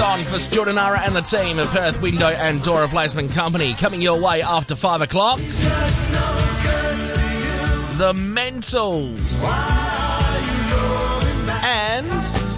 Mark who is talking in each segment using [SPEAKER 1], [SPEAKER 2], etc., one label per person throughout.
[SPEAKER 1] on for Stuart Anara and the team at Perth Window and Door Replacement Company. Coming your way after 5 o'clock. The Mentals. And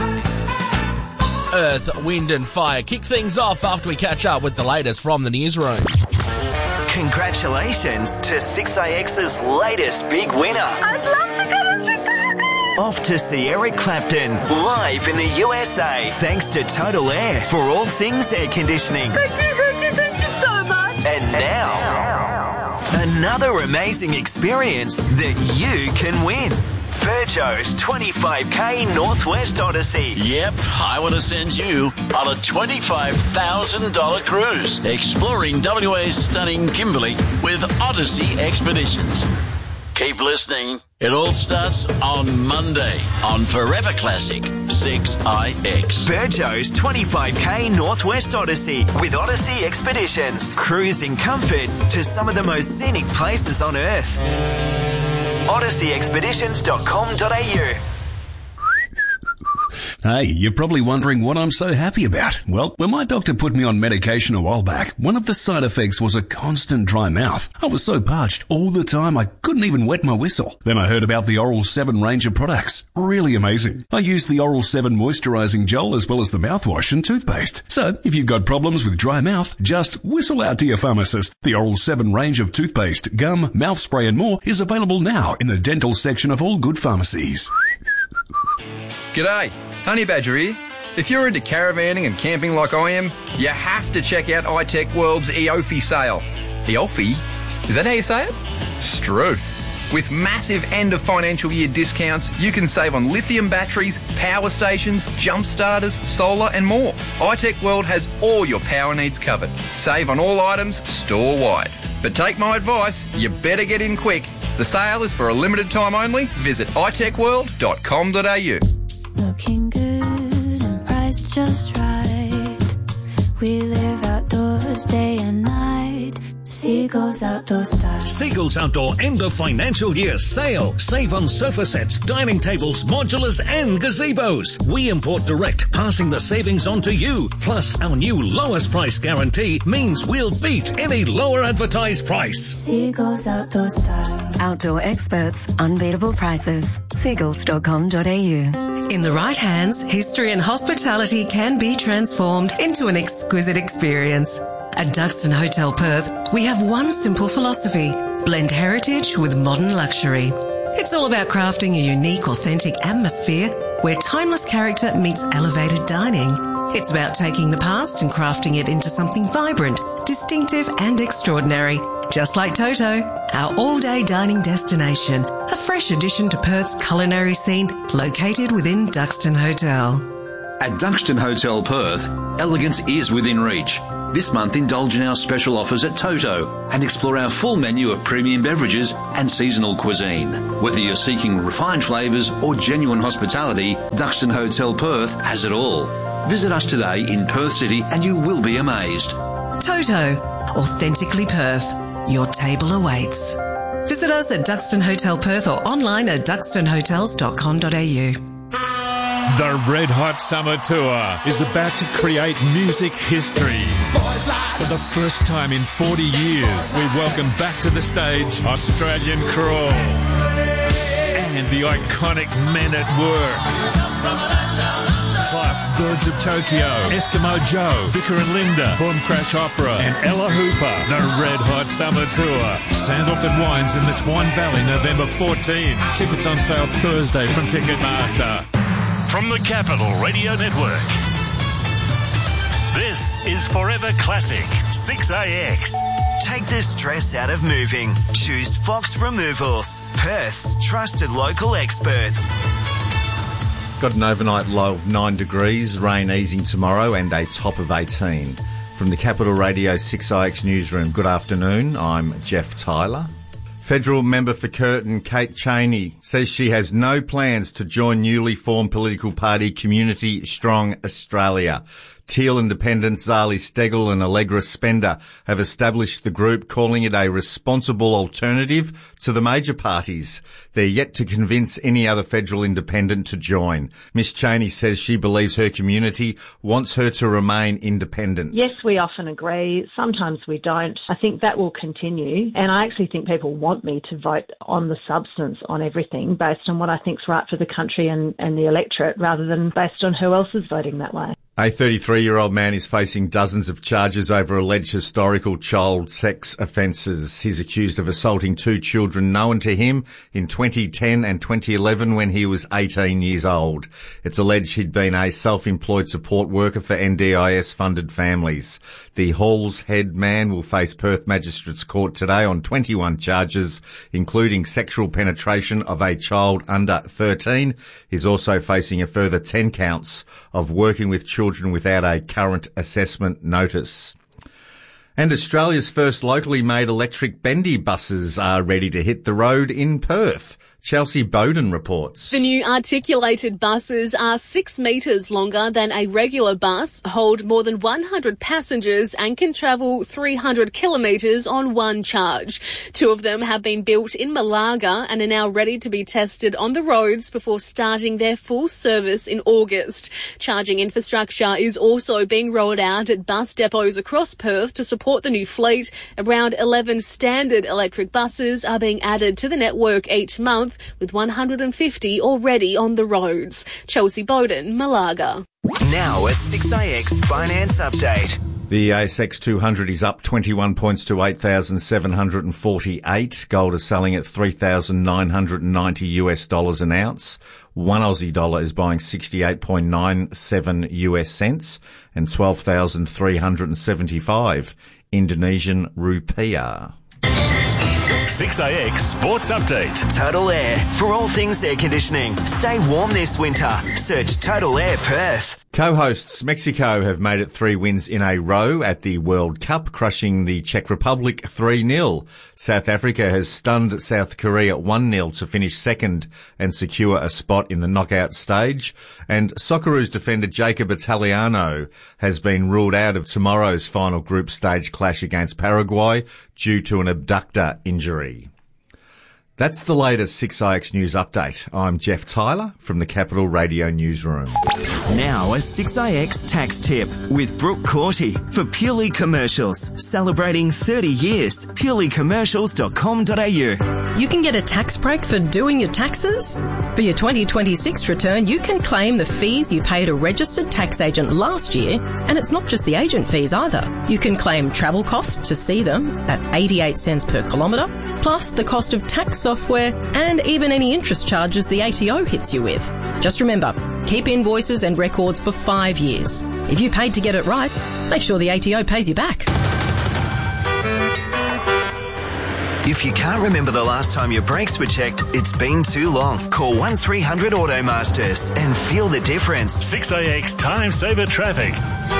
[SPEAKER 1] Earth, Wind and Fire. Kick things off after we catch up with the latest from the newsroom.
[SPEAKER 2] Congratulations to 6AX's latest big winner.
[SPEAKER 3] I'd love to go to Chicago.
[SPEAKER 2] Off to see Eric Clapton live in the USA. Thanks to Total Air for all things air conditioning.
[SPEAKER 3] Thank you so much.
[SPEAKER 2] And now, another amazing experience that you can win. Virgo's 25k Northwest Odyssey.
[SPEAKER 4] Yep, I want to send you on a $25,000 cruise exploring WA's stunning Kimberley with Odyssey Expeditions. Keep listening. It all starts on Monday on Forever Classic 6IX.
[SPEAKER 2] Virgo's 25k Northwest Odyssey with Odyssey Expeditions. Cruise in comfort to some of the most scenic places on Earth. OdysseyExpeditions.com.au.
[SPEAKER 5] Hey, you're probably wondering what I'm so happy about. Well, when my doctor put me on medication a while back, one of the side effects was a constant dry mouth. I was so parched all the time I couldn't even wet my whistle. Then I heard about the Oral 7 range of products. Really amazing. I used the Oral 7 moisturizing gel as well as the mouthwash and toothpaste. So, if you've got problems with dry mouth, just whistle out to your pharmacist. The Oral 7 range of toothpaste, gum, mouth spray and more is available now in the dental section of all good pharmacies.
[SPEAKER 6] G'day, Honey Badger here. If you're into caravanning and camping like I am, you have to check out iTech World's EOFI sale. EOFI? Is that how you say it? Struth. With massive end of financial year discounts, you can save on lithium batteries, power stations, jump starters, solar and more. iTech World has all your power needs covered. Save on all items store-wide. But take my advice, you better get in quick. The sale is for a limited time only. Visit itechworld.com.au.
[SPEAKER 7] Looking good and priced just right. We live outdoors day and night. Seagulls Outdoor Style.
[SPEAKER 8] Seagulls Outdoor end of financial year sale. Save on sofa sets, dining tables, modulars and gazebos. We import direct, passing the savings on to you. Plus, our new lowest price guarantee means we'll beat any lower advertised price.
[SPEAKER 7] Seagulls Outdoor Style.
[SPEAKER 9] Outdoor experts, unbeatable prices. Seagulls.com.au.
[SPEAKER 10] In the right hands, history and hospitality can be transformed into an exquisite experience. At Duxton Hotel Perth, we have one simple philosophy: blend heritage with modern luxury. It's all about crafting a unique, authentic atmosphere where timeless character meets elevated dining. It's about taking the past and crafting it into something vibrant, distinctive and extraordinary. Just like Toto, our all-day dining destination, a fresh addition to Perth's culinary scene located within Duxton Hotel.
[SPEAKER 11] At Duxton Hotel Perth, elegance is within reach. This month, indulge in our special offers at Toto and explore our full menu of premium beverages and seasonal cuisine. Whether you're seeking refined flavours or genuine hospitality, Duxton Hotel Perth has it all. Visit us today in Perth City and you will be amazed.
[SPEAKER 10] Toto, authentically Perth. Your table awaits. Visit us at Duxton Hotel Perth or online at duxtonhotels.com.au.
[SPEAKER 12] The Red Hot Summer Tour is about to create music history. For the first time in 40 years, we welcome back to the stage Australian Crawl and the iconic Men at Work. Plus Birds of Tokyo, Eskimo Joe, Vicar and Linda, Boom Crash Opera and Ella Hooper. The Red Hot Summer Tour. Sandalford Wines in the Swan Valley, November 14. Tickets on sale Thursday from Ticketmaster.
[SPEAKER 8] From the Capital Radio Network, this is Forever Classic 6AX.
[SPEAKER 2] Take the stress out of moving. Choose Fox Removals, Perth's trusted local experts.
[SPEAKER 13] Got an overnight low of 9 degrees, rain easing tomorrow and a top of 18. From the Capital Radio 6IX newsroom, good afternoon. I'm Jeff Tyler. Federal member for Curtin, Kate Chaney, says she has no plans to join newly formed political party Community Strong Australia. Teal independents Zali Steggall and Allegra Spender have established the group, calling it a responsible alternative to the major parties. They're yet to convince any other federal independent to join. Ms Cheney says she believes her community wants her to remain independent.
[SPEAKER 14] Yes, we often agree. Sometimes we don't. I think that will continue. And I actually think people want me to vote on the substance on everything based on what I think's right for the country and the electorate rather than based on who else is voting that way.
[SPEAKER 13] A 33-year-old man is facing dozens of charges over alleged historical child sex offences. He's accused of assaulting 2 children known to him in 2010 and 2011 when he was 18 years old. It's alleged he'd been a self-employed support worker for NDIS-funded families. The Halls Head man will face Perth Magistrates Court today on 21 charges, including sexual penetration of a child under 13. He's also facing a further 10 counts of working with children without a current assessment notice. And Australia's first locally made electric bendy buses are ready to hit the road in Perth. Chelsea Bowden reports.
[SPEAKER 15] The new articulated buses are 6 metres longer than a regular bus, hold more than 100 passengers and can travel 300 kilometres on one charge. 2 of them have been built in Malaga and are now ready to be tested on the roads before starting their full service in August. Charging infrastructure is also being rolled out at bus depots across Perth to support the new fleet. Around 11 standard electric buses are being added to the network each month, with 150 already on the roads. Chelsea Bowden, Malaga.
[SPEAKER 2] Now a 6AX finance update.
[SPEAKER 13] The ASX 200 is up 21 points to 8,748. Gold is selling at $3,990 an ounce. 1 Aussie dollar is buying 68.97 US cents and 12,375 Indonesian rupiah.
[SPEAKER 16] 6AX Sports Update.
[SPEAKER 2] Total Air. For all things air conditioning, stay warm this winter. Search Total Air Perth.
[SPEAKER 13] Co-hosts Mexico have made it 3 wins in a row at the World Cup, crushing the Czech Republic 3-0. South Africa has stunned South Korea 1-0 to finish second and secure a spot in the knockout stage. And Socceroos defender Jacob Italiano has been ruled out of tomorrow's final group stage clash against Paraguay due to an abductor injury. That's the latest 6IX News Update. I'm Jeff Tyler from the Capital Radio Newsroom.
[SPEAKER 2] Now a 6IX tax tip with Brooke Corty for Purely Commercials. Celebrating 30 years. purelycommercials.com.au.
[SPEAKER 17] You can get a tax break for doing your taxes. For your 2026 return, you can claim the fees you paid a registered tax agent last year, and it's not just the agent fees either. You can claim travel costs to see them at 88 cents per kilometre, plus the cost of tax software and even any interest charges the ATO hits you with. Just remember, keep invoices and records for 5 years. If you paid to get it right, make sure the ATO pays you back.
[SPEAKER 2] If you can't remember the last time your brakes were checked, it's been too long. Call 1300 Automasters and feel the difference.
[SPEAKER 16] 6AX Time Saver Traffic.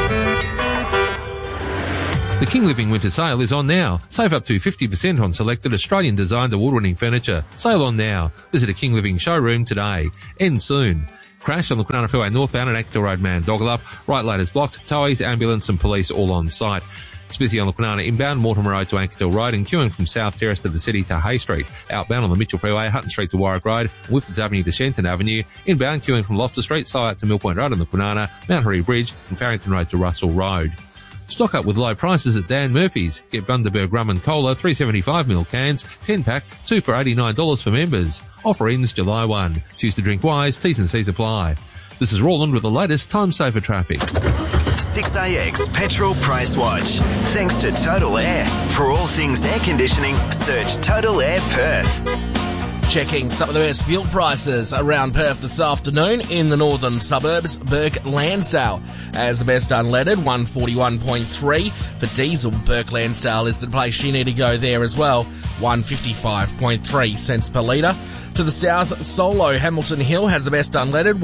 [SPEAKER 18] The King Living Winter Sale is on now. Save up to 50% on selected Australian-designed award-winning furniture. Sale on now. Visit a King Living showroom today. End soon. Crash on the Kwinana Freeway northbound at Axtell Road, Mandoggle up. Right lane is blocked. Towies, ambulance and police all on site. It's busy on the Kwinana inbound, Mortimer Road to Axtell Road and queuing from South Terrace to the city to Hay Street. Outbound on the Mitchell Freeway, Hutton Street to Warwick Road, Whitfords Avenue to Shenton Avenue. Inbound queuing from Loftus Street, Side to Mill Point Road on the Kwinana, Mount Hurry Bridge and Farrington Road to Russell Road. Stock up with low prices at Dan Murphy's. Get Bundaberg Rum and Cola, 375ml cans, 10-pack, 2 for $89 for members. Offer ends July 1. Choose to drink wise, T's and C's apply. This is Roland with the latest Time Saver Traffic.
[SPEAKER 2] 6AX Petrol Price Watch. Thanks to Total Air. For all things air conditioning, search Total Air Perth.
[SPEAKER 1] Checking some of the best fuel prices around Perth this afternoon in the northern suburbs. Burke Lansdale as the best unleaded, 141.3. For diesel, Burke Lansdale is the place you need to go there as well, 155.3 cents per litre. To the south, Solo Hamilton Hill has the best unleaded,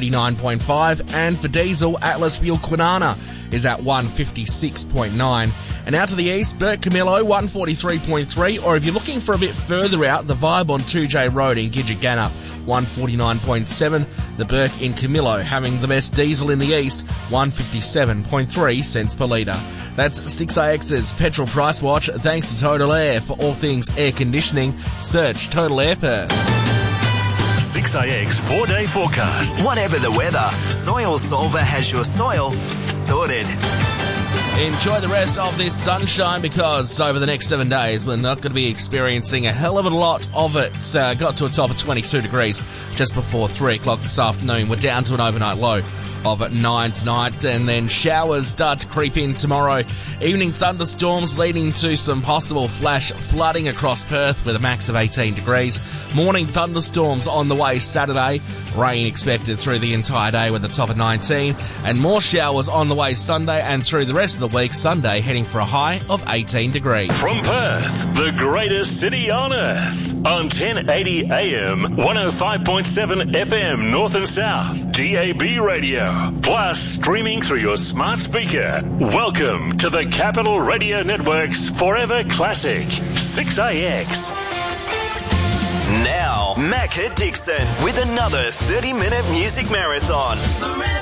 [SPEAKER 1] 139.5. And for diesel, Atlas Fuel Kwinana is at 156.9. And out to the east, Burke Camillo, 143.3. Or if you're looking for a bit further out, the Vibe on 2J Road in Gidgee, 149.7. The Burke in Camillo having the best diesel in the east, 157.3 cents per litre. That's 6AX's petrol price watch, thanks to Total Air. For all things air conditioning, search Total Air Perth.
[SPEAKER 16] 6AX 4-day forecast.
[SPEAKER 2] Whatever the weather, Soil Solver has your soil sorted.
[SPEAKER 1] Enjoy the rest of this sunshine, because over the next 7 days we're not going to be experiencing a hell of a lot of it. Got to a top of 22 degrees just before 3 o'clock this afternoon. We're down to an overnight low of 9 tonight, and then showers start to creep in tomorrow. Evening thunderstorms leading to some possible flash flooding across Perth with a max of 18 degrees. Morning thunderstorms on the way Saturday. Rain expected through the entire day with a top of 19, and more showers on the way Sunday and through the rest of the week. Sunday heading for a high of 18 degrees.
[SPEAKER 16] From Perth, the greatest city on earth, on 1080 AM, 105.7 FM North and South, DAB radio, plus streaming through your smart speaker. Welcome to the Capital Radio Network's Forever Classic, 6AX.
[SPEAKER 2] Now, Macca Dixon with another 30-minute music marathon.